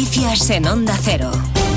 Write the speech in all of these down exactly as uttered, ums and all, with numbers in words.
Noticias en Onda Cero.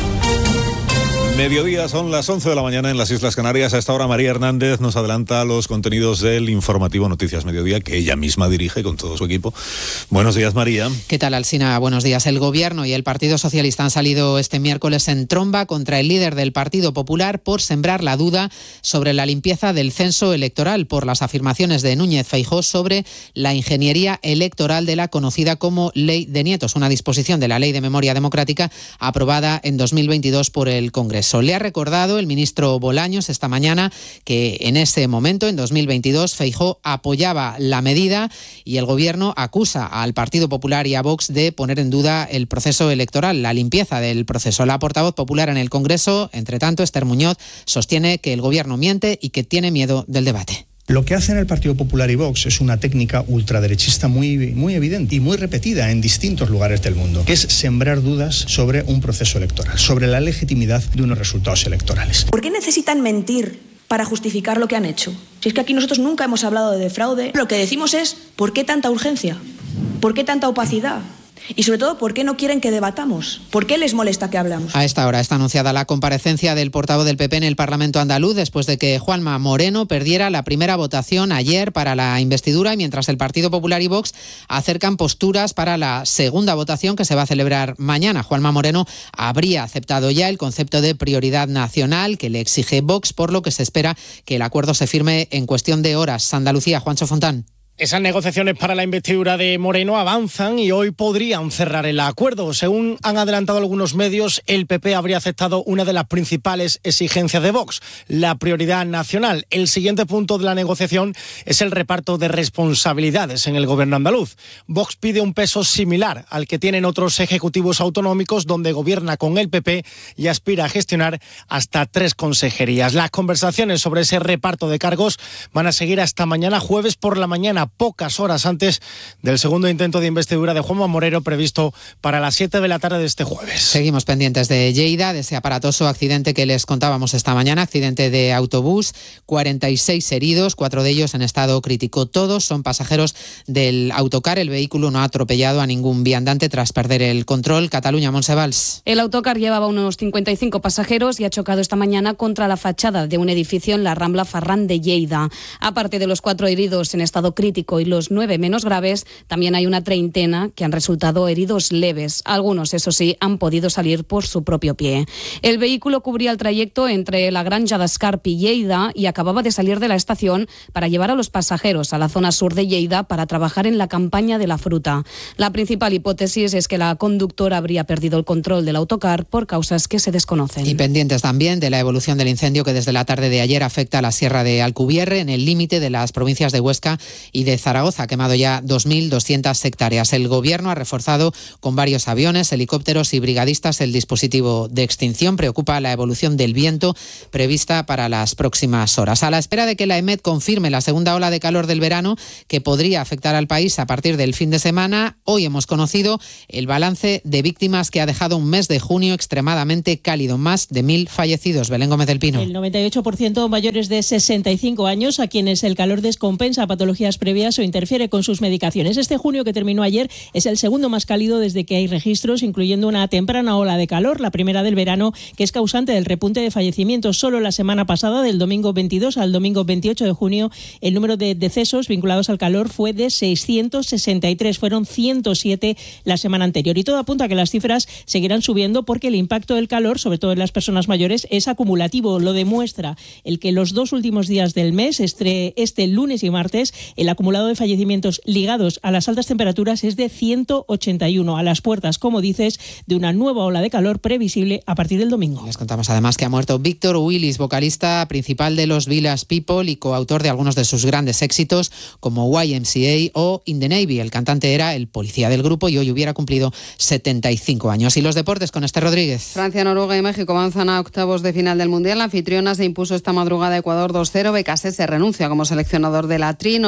Mediodía, son las once de la mañana en las Islas Canarias. A esta hora María Hernández nos adelanta los contenidos del informativo Noticias Mediodía, que ella misma dirige con todo su equipo. Buenos días, María. ¿Qué tal, Alsina? Buenos días. El Gobierno y el Partido Socialista han salido este miércoles en tromba contra el líder del Partido Popular por sembrar la duda sobre la limpieza del censo electoral, por las afirmaciones de Núñez Feijóo sobre la ingeniería electoral de la conocida como Ley de Nietos, una disposición de la Ley de Memoria Democrática aprobada en dos mil veintidós por el Congreso. Le ha recordado el ministro Bolaños esta mañana que en ese momento, en dos mil veintidós, Feijóo apoyaba la medida y el Gobierno acusa al Partido Popular y a Vox de poner en duda el proceso electoral, la limpieza del proceso. La portavoz popular en el Congreso, entre tanto, Esther Muñoz, sostiene que el Gobierno miente y que tiene miedo del debate. Lo que hacen el Partido Popular y Vox es una técnica ultraderechista muy, muy evidente y muy repetida en distintos lugares del mundo, que es sembrar dudas sobre un proceso electoral, sobre la legitimidad de unos resultados electorales. ¿Por qué necesitan mentir para justificar lo que han hecho? Si es que aquí nosotros nunca hemos hablado de fraude, lo que decimos es ¿por qué tanta urgencia? ¿Por qué tanta opacidad? Y sobre todo, ¿por qué no quieren que debatamos? ¿Por qué les molesta que hablamos? A esta hora está anunciada la comparecencia del portavoz del P P en el Parlamento andaluz después de que Juanma Moreno perdiera la primera votación ayer para la investidura y mientras el Partido Popular y Vox acercan posturas para la segunda votación que se va a celebrar mañana. Juanma Moreno habría aceptado ya el concepto de prioridad nacional que le exige Vox, por lo que se espera que el acuerdo se firme en cuestión de horas. Andalucía, Juancho Fontán. Esas negociaciones para la investidura de Moreno avanzan y hoy podrían cerrar el acuerdo. Según han adelantado algunos medios, el P P habría aceptado una de las principales exigencias de Vox, la prioridad nacional. El siguiente punto de la negociación es el reparto de responsabilidades en el gobierno andaluz. Vox pide un peso similar al que tienen otros ejecutivos autonómicos, donde gobierna con el P P y aspira a gestionar hasta tres consejerías. Las conversaciones sobre ese reparto de cargos van a seguir hasta mañana jueves por la mañana, pocas horas antes del segundo intento de investidura de Juanma Moreno previsto para las siete de la tarde de este jueves. Seguimos pendientes de Lleida, de ese aparatoso accidente que les contábamos esta mañana, accidente de autobús, cuarenta y seis heridos, cuatro de ellos en estado crítico. Todos son pasajeros del autocar. El vehículo no ha atropellado a ningún viandante tras perder el control. Cataluña, Monsevals. El autocar llevaba unos cincuenta y cinco pasajeros y ha chocado esta mañana contra la fachada de un edificio en la Rambla Farrán de Lleida. Aparte de los cuatro heridos en estado crítico y los nueve menos graves, también hay una treintena que han resultado heridos leves. Algunos, eso sí, han podido salir por su propio pie. El vehículo cubría el trayecto entre la Granja d'Escarp y Lleida y acababa de salir de la estación para llevar a los pasajeros a la zona sur de Lleida para trabajar en la campaña de la fruta. La principal hipótesis es que la conductora habría perdido el control del autocar por causas que se desconocen. Y pendientes también de la evolución del incendio que desde la tarde de ayer afecta a la Sierra de Alcubierre, en el límite de las provincias de Huesca y de Zaragoza. Ha quemado ya dos mil doscientas hectáreas. El Gobierno ha reforzado con varios aviones, helicópteros y brigadistas el dispositivo de extinción. Preocupa la evolución del viento prevista para las próximas horas. A la espera de que la EMET confirme la segunda ola de calor del verano que podría afectar al país a partir del fin de semana, hoy hemos conocido el balance de víctimas que ha dejado un mes de junio extremadamente cálido. Más de mil fallecidos. Belén Gómez del Pino. El noventa y ocho por ciento mayores de sesenta y cinco años, a quienes el calor descompensa patologías previas o interfiere con sus medicaciones. Este junio que terminó ayer es el segundo más cálido desde que hay registros, incluyendo una temprana ola de calor, la primera del verano, que es causante del repunte de fallecimientos. Solo la semana pasada, del domingo veintidós al domingo veintiocho de junio, el número de decesos vinculados al calor fue de seiscientos sesenta y tres, fueron ciento siete la semana anterior. Y todo apunta a que las cifras seguirán subiendo porque el impacto del calor, sobre todo en las personas mayores, es acumulativo. Lo demuestra el que los dos últimos días del mes, este, este lunes y martes, el acumulado de fallecimientos ligados a las altas temperaturas es de ciento ochenta y uno, a las puertas, como dices, de una nueva ola de calor previsible a partir del domingo. Les contamos además que ha muerto Víctor Willis, vocalista principal de los Village People y coautor de algunos de sus grandes éxitos como Y M C A o In the Navy. El cantante era el policía del grupo y hoy hubiera cumplido setenta y cinco años. Y los deportes con Esther Rodríguez. Francia, Noruega y México avanzan a octavos de final del Mundial. La anfitriona se impuso esta madrugada a Ecuador dos cero. Becasé se renuncia como seleccionador de la Tri. Noruega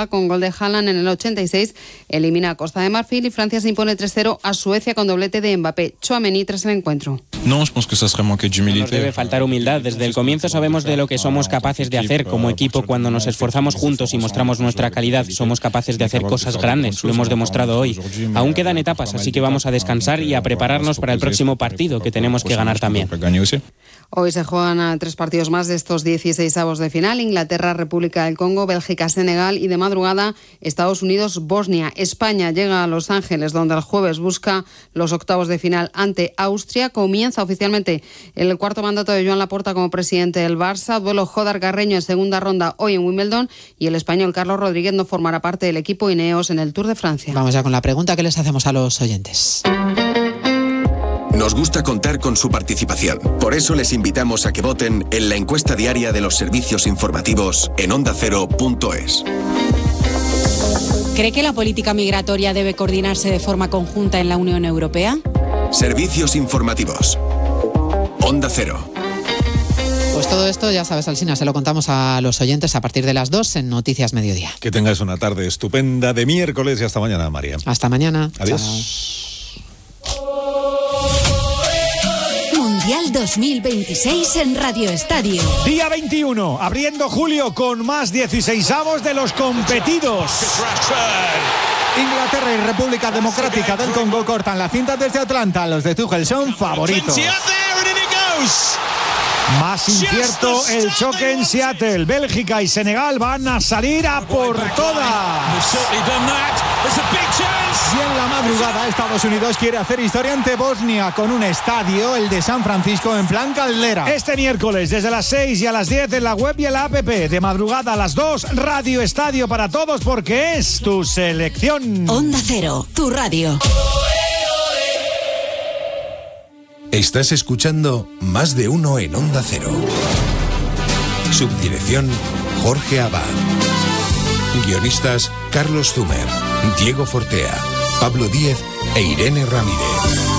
con gol de Haaland en el ochenta y seis, elimina a Costa de Marfil y Francia se impone tres cero a Suecia con doblete de Mbappé. Tchouaméni tras el encuentro. No, nos debe faltar humildad. Desde el comienzo sabemos de lo que somos capaces de hacer como equipo cuando nos esforzamos juntos y mostramos nuestra calidad. Somos capaces de hacer cosas grandes, lo hemos demostrado hoy. Aún quedan etapas, así que vamos a descansar y a prepararnos para el próximo partido, que tenemos que ganar también. Hoy se juegan a tres partidos más de estos dieciseisavos de final: Inglaterra, República del Congo, Bélgica, Senegal y de madrugada Estados Unidos, Bosnia. España llega a Los Ángeles, donde el jueves busca los octavos de final ante Austria. Comienza oficialmente el cuarto mandato de Joan Laporta como presidente del Barça. Duelo Jodar-Carreño en segunda ronda hoy en Wimbledon, y el español Carlos Rodríguez no formará parte del equipo Ineos en el Tour de Francia. Vamos ya con la pregunta que les hacemos a los oyentes. Nos gusta contar con su participación. Por eso les invitamos a que voten en la encuesta diaria de los servicios informativos en onda cero punto es. ¿Cree que la política migratoria debe coordinarse de forma conjunta en la Unión Europea? Servicios informativos. Onda Cero. Pues todo esto, ya sabes, Alsina, se lo contamos a los oyentes a partir de las dos en Noticias Mediodía. Que tengáis una tarde estupenda de miércoles y hasta mañana, María. Hasta mañana. Adiós. Chao. Mundial dos mil veintiséis en Radio Estadio. Día veintiuno, abriendo julio con más dieciseisavos de los competidos. Inglaterra y República Democrática del Congo cortan la cinta desde Atlanta. Los de Tuchel son favoritos. Más incierto el choque en Seattle. Bélgica y Senegal van a salir a por todas. Y en la madrugada Estados Unidos quiere hacer historia ante Bosnia con un estadio, el de San Francisco, en plan caldera. Este miércoles desde las seis y a las diez en la web y en la app. De madrugada a las dos, Radio Estadio para todos, porque es tu selección. Onda Cero, tu radio. Estás escuchando Más de Uno en Onda Cero. Subdirección Jorge Abad. Guionistas Carlos Zumer, Diego Fortea, Pablo Díez e Irene Ramírez.